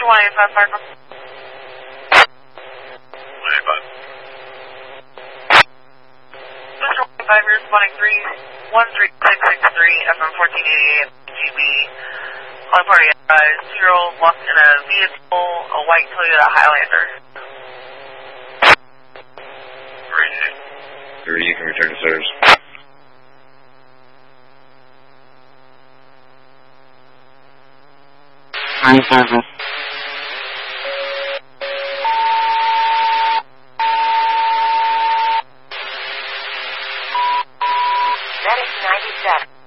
Mr. 185 Parker. 185. Mr. 185, here's 13663 FM 1488 GB. Calling party advised, 2-year-old lost in a vehicle, a white Toyota Highlander. 3, you can return to service. Service.